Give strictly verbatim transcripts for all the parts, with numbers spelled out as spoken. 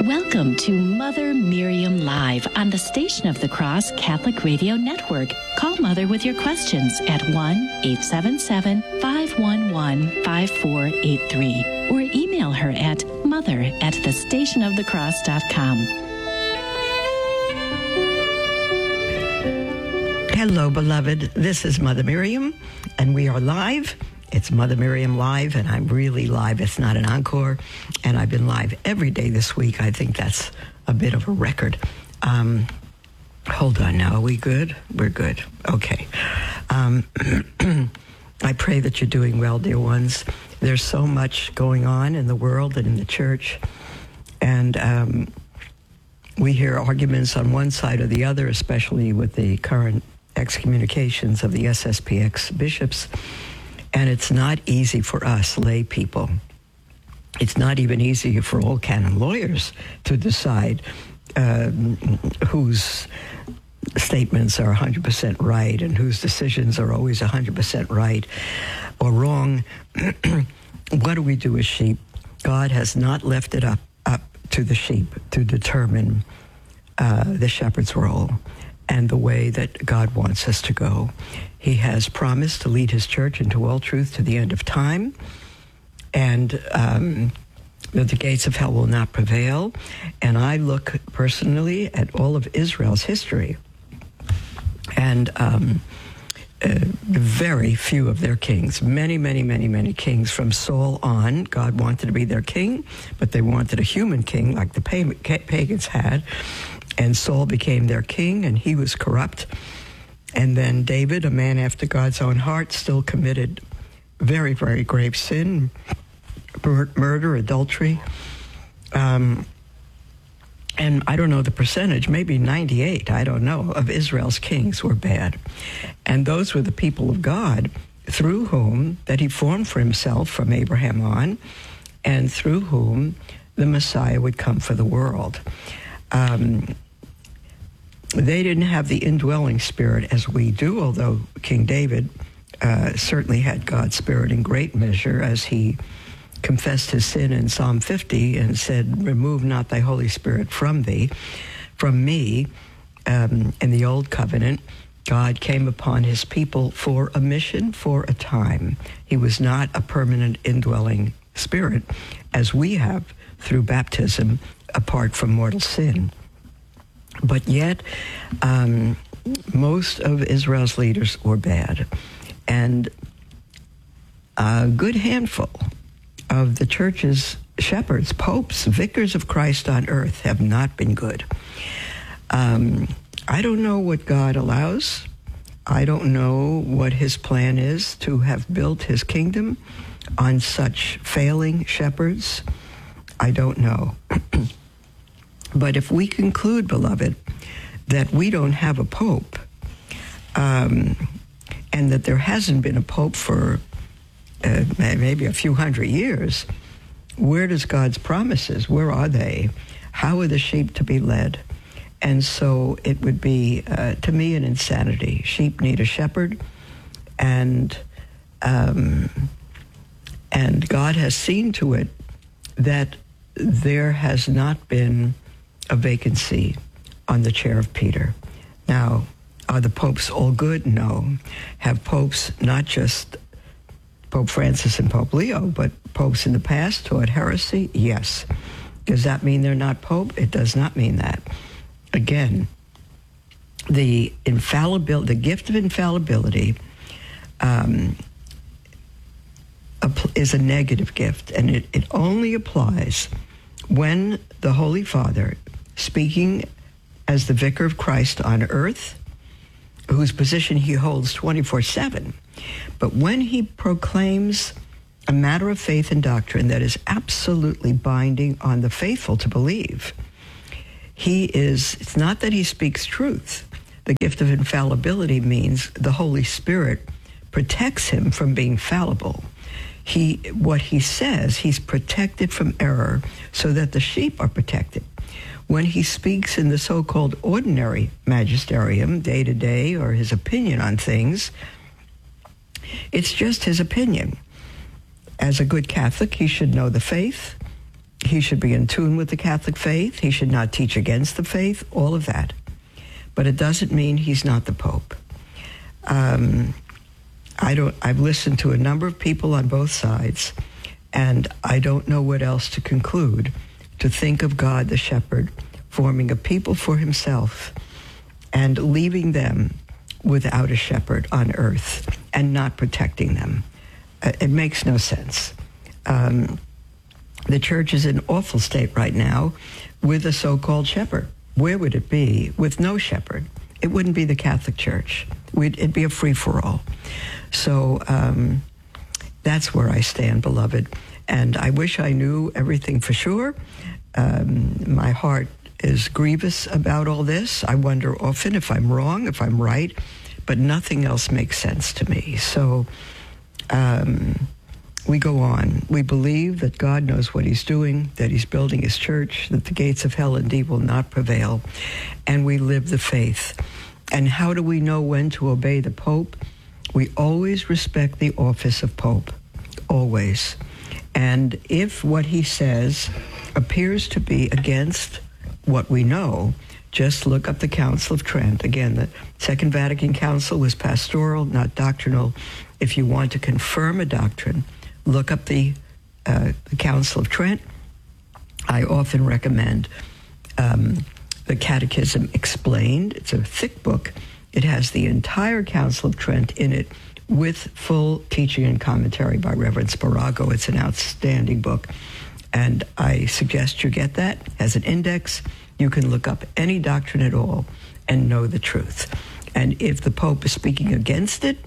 Welcome to Mother Miriam Live on the Station of the Cross Catholic Radio Network. Call Mother with your questions at one eight seven seven, five one one, five four eight three or email her at mother at the station of the cross dot com. Hello, beloved. This is Mother Miriam, and we are live. It's Mother Miriam Live, and I'm really live. It's not an encore, and I've been live every day this week. I think that's a bit of a record. Um, hold on now. Are we good? We're good. Okay. Um, I pray that you're doing well, dear ones. There's so much going on in the world and in the church, and um, we hear arguments on one side or the other, especially with the current excommunications of the S S P X bishops. And it's not easy for us lay people. It's not even easy for all canon lawyers to decide uh, whose statements are one hundred percent right and whose decisions are always one hundred percent right or wrong. What do we do as sheep? God has not left it up, up to the sheep to determine uh, the shepherd's role and the way that God wants us to go. He has promised to lead his church into all truth to the end of time, and um, that the gates of hell will not prevail. And I look personally at all of Israel's history, and um, uh, very few of their kings, many, many, many, many kings from Saul on, God wanted to be their king, but they wanted a human king like the pagans had, and Saul became their king, and he was corrupt. And then David, a man after God's own heart, still committed very, very grave sin, murder, adultery. Um, and I don't know the percentage, maybe ninety-eight, I don't know, of Israel's kings were bad. And those were the people of God through whom that he formed for himself from Abraham on, and through whom the Messiah would come for the world. Um, They didn't have the indwelling spirit as we do, although King David uh, certainly had God's spirit in great measure as he confessed his sin in Psalm fifty and said, "Remove not thy Holy Spirit from thee." From me, um, in the Old Covenant, God came upon his people for a mission, for a time. He was not a permanent indwelling spirit as we have through baptism apart from mortal sin. But yet, um, most of Israel's leaders were bad. And a good handful of the church's shepherds, popes, vicars of Christ on earth have not been good. Um, I don't know what God allows. I don't know what his plan is to have built his kingdom on such failing shepherds. I don't know. But if we conclude, beloved, that we don't have a pope, um, and that there hasn't been a pope for uh, maybe a few hundred years, where does God's promises, where are they? How are the sheep to be led? And so it would be, uh, to me, an insanity. Sheep need a shepherd, and um, and God has seen to it that there has not been a vacancy on the chair of Peter. Now, are the popes all good? No. Have popes, not just Pope Francis and Pope Leo, but popes in the past taught heresy? Yes. Does that mean they're not pope? It does not mean that. Again, the infallibility, the gift of infallibility um, is a negative gift, and it, it only applies when the Holy Father, speaking as the vicar of Christ on earth, whose position he holds twenty-four seven, but when he proclaims a matter of faith and doctrine that is absolutely binding on the faithful to believe, he is, it's not that he speaks truth. The gift of infallibility means the Holy Spirit protects him from being fallible. He, what he says, he's protected from error so that the sheep are protected. When he speaks in the so-called ordinary magisterium, day to day, or his opinion on things, it's just his opinion. As a good Catholic, he should know the faith, he should be in tune with the Catholic faith. He should not teach against the faith, all of that. But it doesn't mean he's not the Pope. Um, I don't, I've listened to a number of people on both sides, and I don't know what else to conclude. To think of God the shepherd forming a people for himself and leaving them without a shepherd on earth and not protecting them. Uh, it makes no sense. Um, the church is in an awful state right now with a so-called shepherd. Where would it be with no shepherd? It wouldn't be the Catholic Church. We'd, it'd be a free-for-all. So um, that's where I stand, beloved. And I wish I knew everything for sure. Um, my heart is grievous about all this. I wonder often if I'm wrong, if I'm right, but nothing else makes sense to me. So um, we go on. We believe that God knows what he's doing, that he's building his church, that the gates of hell indeed will not prevail, and we live the faith. And how do we know when to obey the Pope? We always respect the office of Pope, always. And if what he says appears to be against what we know, just look up the Council of Trent. Again, the Second Vatican Council was pastoral, not doctrinal. If you want to confirm a doctrine, look up the, uh, the Council of Trent. I often recommend um, the Catechism Explained. It's a thick book. It has the entire Council of Trent in it with full teaching and commentary by Reverend Sparago. It's an outstanding book, and I suggest you get that as an index. You can look up any doctrine at all and know the truth. And if the Pope is speaking against it,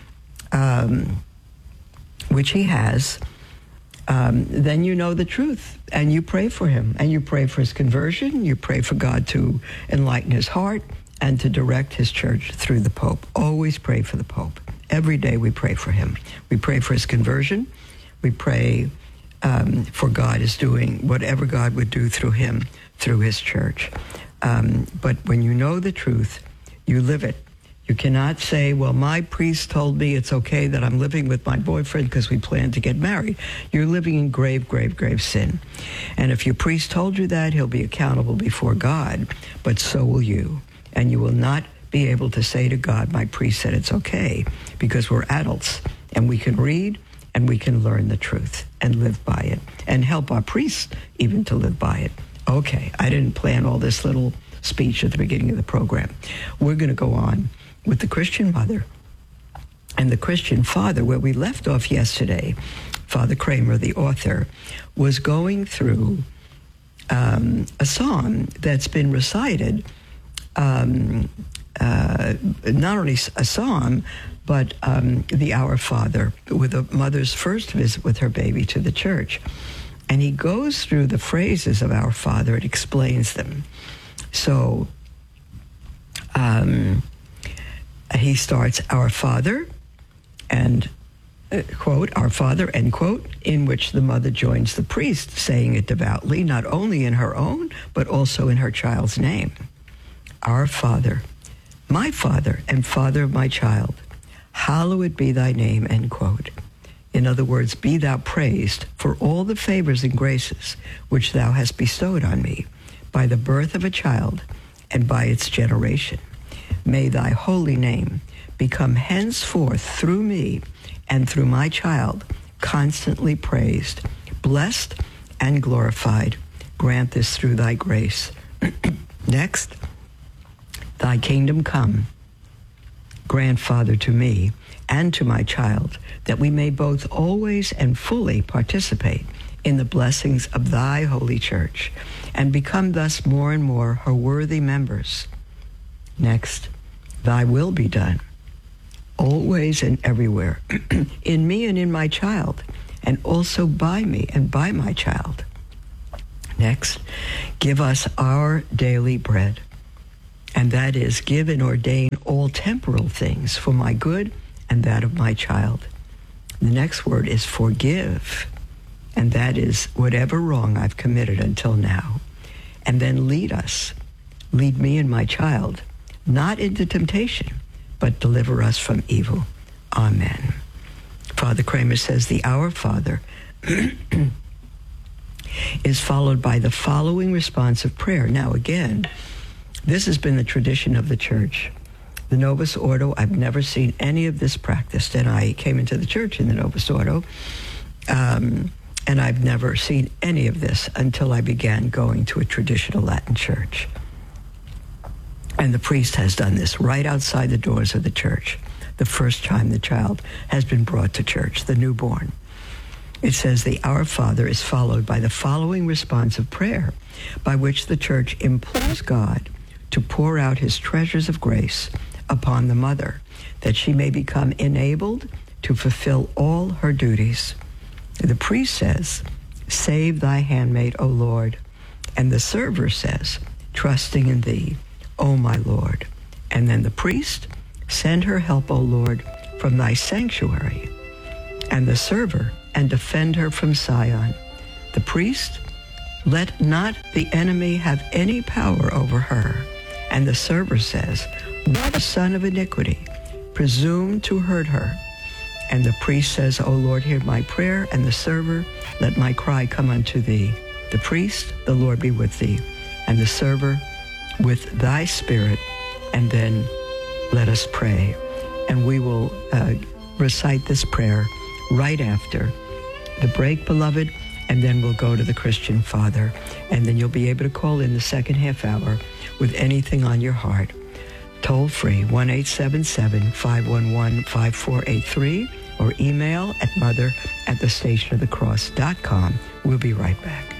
um, which he has, um, then you know the truth, and you pray for him, and you pray for his conversion. You pray for God to enlighten his heart and to direct his church through the Pope. Always pray for the Pope. Every day we pray for him. We pray for his conversion. We pray um, for God is doing whatever God would do through him, through his church. Um, but when you know the truth, you live it. You cannot say, well, my priest told me it's okay that I'm living with my boyfriend because we plan to get married. You're living in grave, grave, grave sin. And if your priest told you that, he'll be accountable before God, but so will you. And you will not be able to say to God, my priest said it's okay, because we're adults and we can read and we can learn the truth and live by it and help our priests even to live by it. Okay, I didn't plan all this little speech at the beginning of the program. We're going to go on with the Christian mother and the Christian father. Where we left off yesterday, Father Kramer, the author, was going through um, a psalm that's been recited, um, uh, not only a psalm, but um, the Our Father, with a mother's first visit with her baby to the church. And he goes through the phrases of Our Father and explains them. So um, he starts, Our Father, and, uh, quote, Our Father, end quote, in which the mother joins the priest, saying it devoutly, not only in her own, but also in her child's name. Our Father, my Father, and Father of my child, hallowed be thy name, end quote. In other words, be thou praised for all the favors and graces which thou hast bestowed on me by the birth of a child and by its generation. May thy holy name become henceforth through me and through my child constantly praised, blessed, and glorified. Grant this through thy grace. Next, thy kingdom come. Grant, Father, to me and to my child, that we may both always and fully participate in the blessings of thy holy church, and become thus more and more her worthy members. Next, thy will be done, always and everywhere, in me and in my child, and also by me and by my child. Next, give us our daily bread, and that is, give and ordain all temporal things for my good and that of my child. The next word is forgive, and that is whatever wrong I've committed until now. And then lead us, lead me and my child, not into temptation, but deliver us from evil. Amen. Father Kramer says the Our Father is followed by the following responsive prayer. Now, again, this has been the tradition of the church. The Novus Ordo, I've never seen any of this practiced, and I came into the church in the Novus Ordo, um, and I've never seen any of this until I began going to a traditional Latin church. And the priest has done this right outside the doors of the church, the first time the child has been brought to church, the newborn. It says the Our Father is followed by the following responsive prayer, by which the church implores God to pour out his treasures of grace upon the mother, that she may become enabled to fulfill all her duties. The priest says, "Save thy handmaid, O Lord." And the server says, "Trusting in thee, O my Lord." And then the priest, "Send her help, O Lord, from thy sanctuary." And the server, "And defend her from Sion." The priest, "Let not the enemy have any power over her." And the server says, "What a son of iniquity presumed to hurt her." And the priest says, "O Lord, hear my prayer." And the server, "Let my cry come unto thee." The priest, "The Lord be with thee." And the server, "With thy spirit." And then let us pray. And we will uh, recite this prayer right after the break, beloved, and then we'll go to the Christian Father. And then you'll be able to call in the second half hour with anything on your heart. Toll free, one eight seven seven, five one one, five four eight three, or email at mother at the station of the cross dot com. We'll be right back.